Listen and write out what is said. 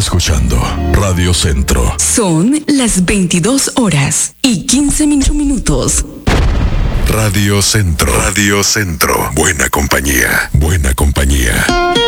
escuchando Radio Centro. Son las 22 horas y 15 minutos. Radio Centro. Radio Centro. Buena compañía. Buena compañía.